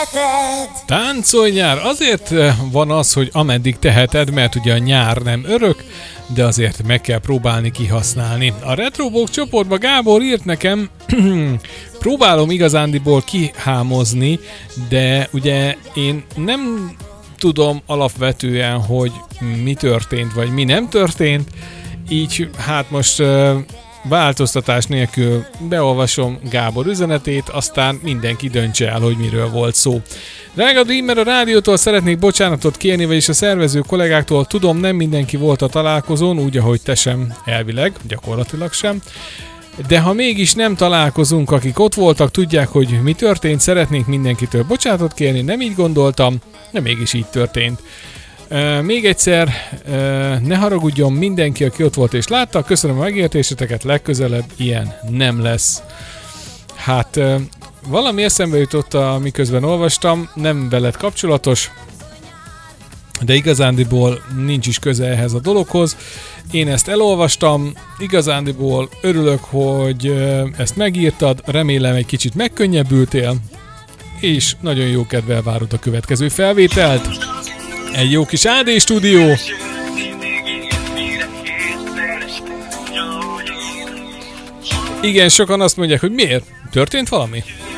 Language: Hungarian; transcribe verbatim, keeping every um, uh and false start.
teheted. Táncolj nyár! Azért van az, hogy ameddig teheted, mert ugye a nyár nem örök, de azért meg kell próbálni kihasználni. A Retrobók csoportba Gábor írt nekem, próbálom igazándiból kihámozni, de ugye én nem tudom alapvetően, hogy mi történt, vagy mi nem történt, így hát most változtatás nélkül beolvasom Gábor üzenetét, aztán mindenki döntse el, hogy miről volt szó. Drága Dreamer, a rádiótól szeretnék bocsánatot kérni, vagyis a szervező kollégáktól. Tudom, nem mindenki volt a találkozón, úgy, ahogy te sem elvileg, gyakorlatilag sem. De ha mégis nem találkozunk, akik ott voltak, tudják, hogy mi történt, szeretnék mindenkitől bocsánatot kérni, nem így gondoltam, de mégis így történt. Uh, még egyszer, uh, ne haragudjon mindenki, aki ott volt és látta, köszönöm a megértéseteket, legközelebb ilyen nem lesz. Hát uh, valami eszembe jutott, miközben olvastam, nem veled kapcsolatos, de igazándiból nincs is köze ehhez a dologhoz. Én ezt elolvastam, igazándiból örülök, hogy uh, ezt megírtad, remélem egy kicsit megkönnyebbültél, és nagyon jó kedvel várod a következő felvételt. Egy jó kis á dé stúdió. Igen, sokan azt mondják, hogy miért? Történt valami?